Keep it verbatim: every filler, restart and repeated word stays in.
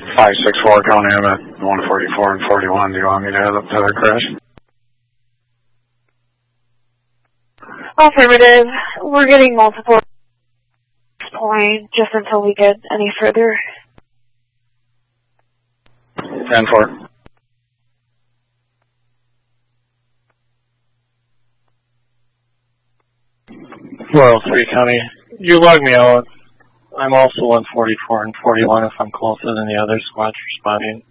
five six four, counting him at one forty-four and forty-one. Do you want me to head up to the crash? Affirmative. We're getting multiple at this point, just until we get any further. ten four. four oh three, County. You log me out. I'm also one forty-four and forty-one if I'm closer than the other squads responding.